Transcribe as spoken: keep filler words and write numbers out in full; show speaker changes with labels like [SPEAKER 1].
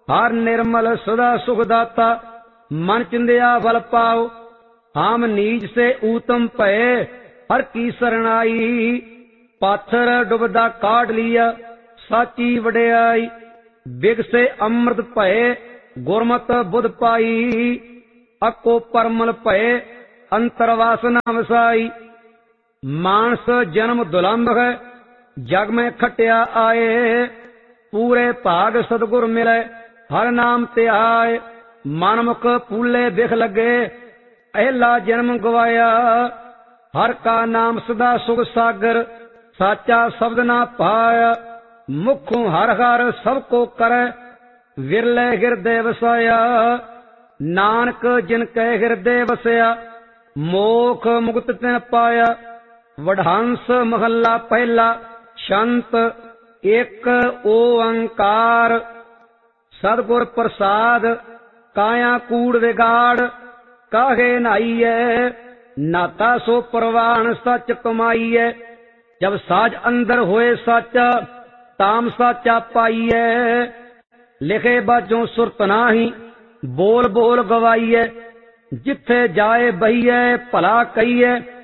[SPEAKER 1] हर निर्मल सदा सुख दाता, मन चिंदिया फल पाओ। हम नीच से ऊतम भये, हर की सरनाई। पाथर डुबदा काट लिया, साची वडियाई। बिग से अमृत भये, गुरमत बुध पाई। अको परमल भये, अंतर वासना वसाई। मानस जन्म दुलंभ है, जग में खटिया आए। पूरे भाग सतगुर मिले, हर नाम त्याय। मनमुख फूले बिख लगे, अहला जन्म गवाया। हर का नाम सदा सुख सागर, साचा शब्द ना पाया। मुखों हर हर सबको करे, विरले हृदय वसाया। नानक जिनके हृदय वसया, मोख मुक्त तिन पाया। वडहंस महला पहला, शंत एक ओंकार। सतगुर प्रसाद, काया कूड़ विगाड़। काहे नाईए, नाता सो परवान सच कमाईए। जब साज अंदर होए साचा, ताम साचा पाईए। लिखे बाजों सुरत नाही, बोल बोल गवाईए। जिथे जाए बहिए, भला कहीए।